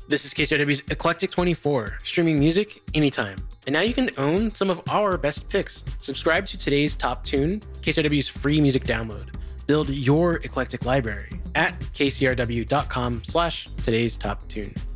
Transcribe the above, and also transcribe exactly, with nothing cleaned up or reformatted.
This is K C R W's Eclectic twenty-four, streaming music anytime. And now you can own some of our best picks. Subscribe to Today's Top Tune, K C R W's free music download. Build your eclectic library at kcrw.com slash today's top tune.